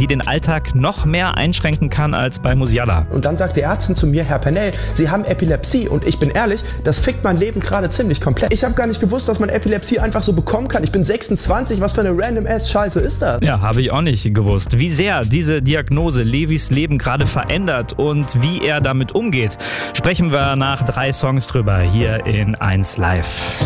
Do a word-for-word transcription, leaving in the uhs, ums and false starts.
die den Alltag noch mehr einschränken kann als bei Musiala. Und dann sagt die Ärztin zu mir, Herr Pennell, Sie haben Epilepsie. Und ich bin ehrlich, das fickt mein Leben gerade ziemlich komplett. Ich habe gar nicht gewusst, dass man Epilepsie einfach so bekommen kann. Ich bin sechsundzwanzig, was für eine random ass Scheiße ist das? Ja, habe ich auch nicht gewusst. Wie sehr diese Diagnose Levis Leben gerade verändert und wie er damit umgeht, sprechen wir nach drei Songs drüber hier in eins Live.